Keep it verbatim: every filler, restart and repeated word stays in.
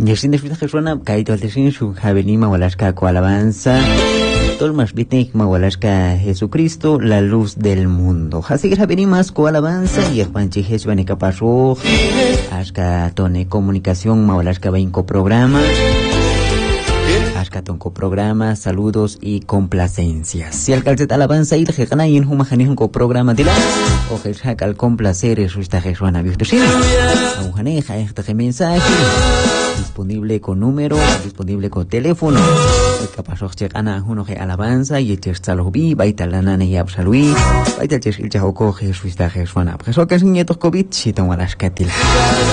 Yersin de Jesús, Kaito Altesin, su Javelima, Walasca, Alabanza. Tolmas Bitnik, Mawalashka, Jesucristo, la luz del mundo. Así que Javelimas, Alabanza, y el Panchi Jesús, Benecapaso, Ashka Tone Comunicación, Mawalashka, Benco Programa. Ashkatonco programa, saludos y complacencias. Si al calcet alabanza y el gana y en humajanejo programa de la o el al complacer es esta jesuana virtuosa. Agujaneja este mensaje disponible con número, disponible con teléfono. El capaz de gana uno que alabanza y el chestalobi, baita la nana y absalui, baita el chestil chajoco Jesús esta jesuana. Pues o que es un nieto COVID si toman las catila.